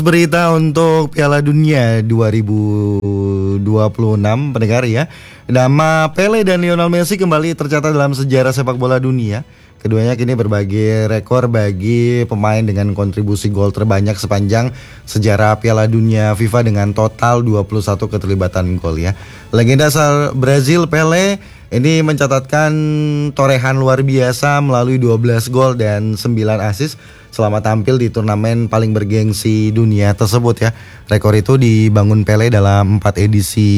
Berita untuk Piala Dunia 2026 pendengar ya. Nama Pele dan Lionel Messi kembali tercatat dalam sejarah sepak bola dunia. Keduanya kini berbagi rekor bagi pemain dengan kontribusi gol terbanyak sepanjang sejarah Piala Dunia FIFA dengan total 21 keterlibatan gol ya. Legenda asal Brazil Pele ini mencatatkan torehan luar biasa melalui 12 gol dan 9 assist selama tampil di turnamen paling bergengsi dunia tersebut ya. Rekor itu dibangun Pele dalam 4 edisi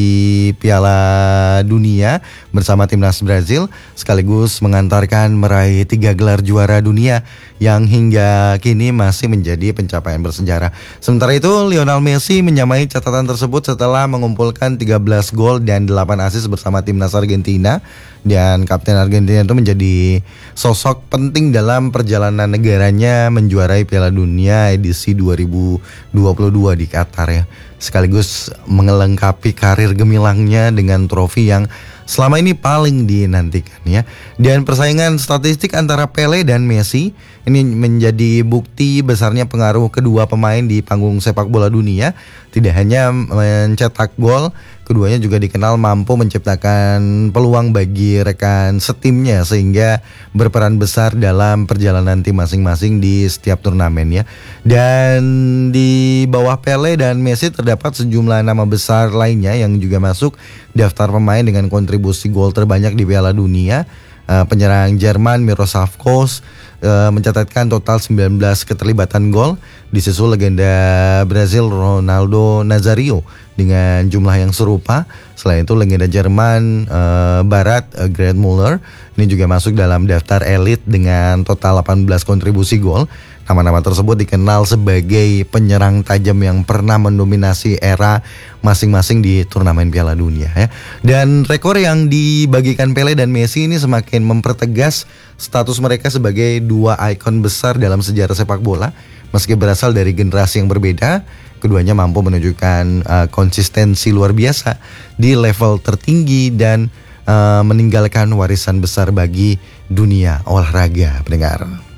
Piala Dunia bersama timnas Brazil, sekaligus mengantarkan meraih 3 gelar juara dunia yang hingga kini masih menjadi pencapaian bersejarah. Sementara itu Lionel Messi menyamai catatan tersebut setelah mengumpulkan 13 gol dan 8 assist bersama timnas Argentina. Dan Kapten Argentina itu menjadi sosok penting dalam perjalanan negaranya menjuarai Piala Dunia edisi 2022 di Qatar ya. Sekaligus mengelengkapi karir gemilangnya dengan trofi yang selama ini paling dinantikan ya. Dan persaingan statistik antara Pele dan Messi ini menjadi bukti besarnya pengaruh kedua pemain di panggung sepak bola dunia. Tidak hanya mencetak gol, keduanya juga dikenal mampu menciptakan peluang bagi rekan setimnya sehingga berperan besar dalam perjalanan tim masing-masing di setiap turnamen ya. Dan di bawah Pele dan Messi terdapat sejumlah nama besar lainnya yang juga masuk daftar pemain dengan kontribusi gol terbanyak di Piala Dunia. Penyerang Jerman Miroslav Klose mencatatkan total 19 keterlibatan gol, disusul legenda Brazil Ronaldo Nazario dengan jumlah yang serupa. Selain itu legenda Jerman Barat Gerd Müller ini juga masuk dalam daftar elit dengan total 18 kontribusi gol. Nama-nama tersebut dikenal sebagai penyerang tajam yang pernah mendominasi era masing-masing di turnamen Piala Dunia ya. Dan rekor yang dibagikan Pele dan Messi ini semakin mempertegas status mereka sebagai dua ikon besar dalam sejarah sepak bola. Meski berasal dari generasi yang berbeda, keduanya mampu menunjukkan konsistensi luar biasa di level tertinggi dan meninggalkan warisan besar bagi dunia olahraga pendengar.